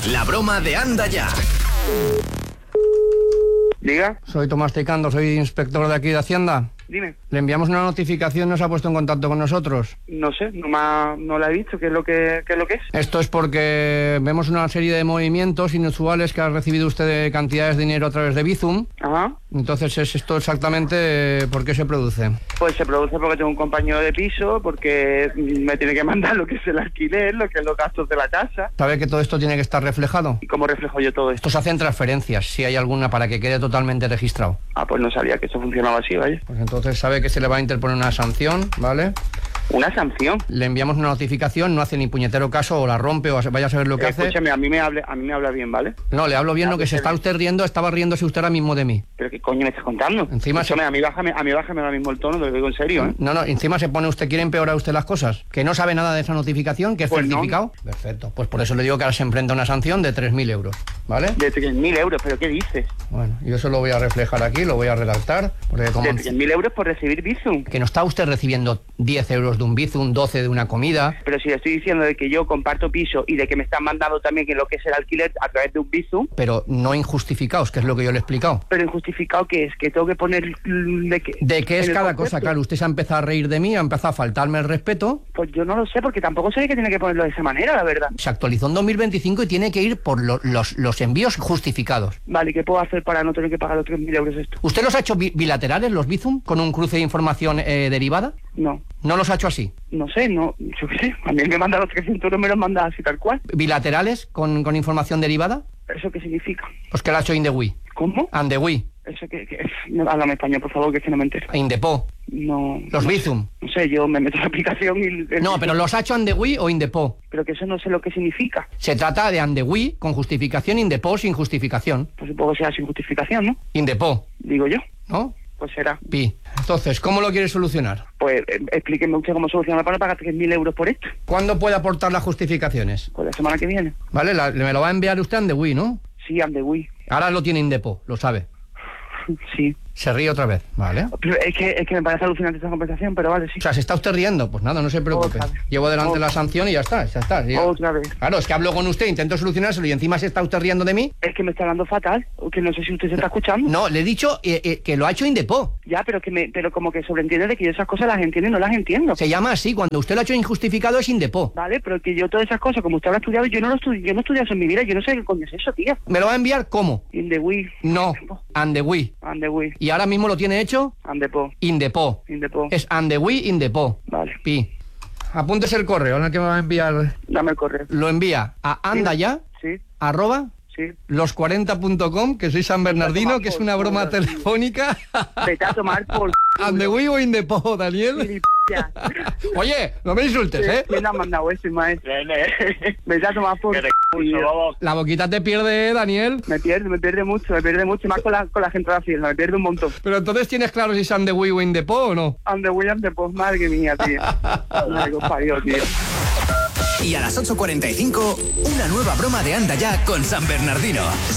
La broma de Anda Ya. Diga. Soy Tomás Tecando, soy inspector de aquí de Hacienda. Dime. Le enviamos una notificación, ¿no se ha puesto en contacto con nosotros? No sé, no la he visto. ¿Qué es lo que es? Esto es porque vemos una serie de movimientos inusuales que ha recibido usted de cantidades de dinero a través de Bizum. Ajá. Entonces, ¿es esto exactamente por qué se produce? Pues se produce porque tengo un compañero de piso, porque me tiene que mandar lo que es el alquiler, lo que es los gastos de la casa. ¿Sabe que todo esto tiene que estar reflejado? ¿Y cómo reflejo yo todo esto? Esto se hace en transferencias, si hay alguna, para que quede totalmente registrado. Ah, pues no sabía que eso funcionaba así, ¿vale? Pues entonces sabe que se le va a interponer una sanción, ¿vale? ¿Una sanción? Le enviamos una notificación, no hace ni puñetero caso, o la rompe, o vaya a saber lo que hace. Escúchame, a mí me habla bien, ¿vale? No, le hablo bien, lo que se está usted riendo, estaba riéndose usted ahora mismo de mí. ¿Pero qué coño me estás contando? Encima Escúchame, a mí bájame ahora mismo el tono, te lo digo en serio, ¿eh? No, encima se pone usted, ¿quiere empeorar usted las cosas? ¿Que no sabe nada de esa notificación, que es Pues certificado? No. Perfecto, pues por eso le digo que ahora se enfrenta a una sanción de 3.000 euros, ¿vale? De 3.000 euros, ¿pero qué dices? Bueno, yo eso lo voy a reflejar aquí, lo voy a redactar, porque como... ¿De 3.000 euros por recibir Bizum? Que no está usted recibiendo 10 euros de un Bizum, 12 de una comida. Pero si le estoy diciendo de que yo comparto piso y de que me están mandando también que lo que es el alquiler a través de un Bizum. Pero no injustificados, que es lo que yo le he explicado. Pero injustificado, ¿qué es? Que tengo que poner ¿De qué es cada cosa? Claro, usted se ha empezado a reír de mí, ha empezado a faltarme el respeto. Pues yo no lo sé, porque tampoco sé que tiene que ponerlo de esa manera, la verdad. Se actualizó en 2025 y tiene que ir por los envíos justificados. Vale, ¿y qué puedo hacer para no tener que pagar los 3.000 euros esto? ¿Usted los ha hecho bilaterales, los Bizum, con un cruce de información derivada? No. ¿No los ha hecho así? No sé, yo qué sé. A mí me manda los 300 euros, me los manda así tal cual. ¿Bilaterales con información derivada? ¿Eso qué significa? Pues que lo ha hecho INDEWI. ¿Cómo? ANDEWI. ¿Eso qué es? Háblame español, por favor, que es que no me entero. INDEPO. No. Los Bizum. No sé, yo me meto en la aplicación y... No, pero ¿los ha hecho ANDEWI o INDEPO? Pero que eso no sé lo que significa. Se trata de ANDEWI con justificación, INDEPO sin justificación. Pues supongo que sea sin justificación, ¿no? INDEPO. Digo yo. ¿No? Pues será. Pi. Entonces, ¿cómo lo quieres solucionar? Pues explíqueme usted cómo solucionar para no pagar 3.000 euros por esto. ¿Cuándo puede aportar las justificaciones? Pues la semana que viene. Vale, me lo va a enviar usted a ANDEWI, ¿no? Sí, ANDEWI. Ahora lo tiene INDEPO, lo sabe. Sí. Se ríe otra vez, ¿vale? Pero es que me parece alucinante esta conversación, pero vale, sí. O sea, ¿se está usted riendo? Pues nada, no se preocupe. Llevo delante la sanción y ya está. ¿Sí? Otra vez. Claro, es que hablo con usted, intento solucionárselo y encima se está usted riendo de mí. Es que me está hablando fatal, que no sé si usted se está escuchando. No, le he dicho que lo ha hecho INDEPO. Ya, pero como que sobreentiende de que yo esas cosas las entiendo y no las entiendo. Se llama así, cuando usted lo ha hecho injustificado es INDEPO. Vale, pero que yo todas esas cosas, como usted lo ha estudiado, yo no estudié eso en mi vida, yo no sé qué coño es eso, tía. ¿Me lo va a enviar cómo? INDEWI. No, ANDEWI. ANDEWI. ¿Y ahora mismo lo tiene hecho? ANDEPO. INDEPO. Es ANDEWI, INDEPO. Vale. Pi. Apúntese el correo en el que me va a enviar. Dame el correo. Lo envía a andaya, sí. @ los40.com, que soy San Bernardino, que es una broma telefónica. Vete a tomar por... ANDEWI o INDEPO, Daniel. Oye, no me insultes, ¿eh? ¿Quién ha mandado eso, maestro? Vete a tomar por... La boquita te pierde, Daniel. Me pierde mucho, más con la gente de la fiesta, me pierde un montón. Pero entonces tienes claro si es ANDEWI o INDEPO o no. ANDEWI, madre mía, tío. Madre parió, tío. Y a las 8:45, una nueva broma de Anda Ya con San Bernardino.